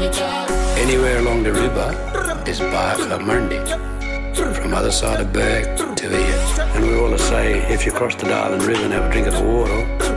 Anywhere along the river is Barker Murdy. From other side of Berg to here. And we always say, if you cross the Darling River and have a drink of the water,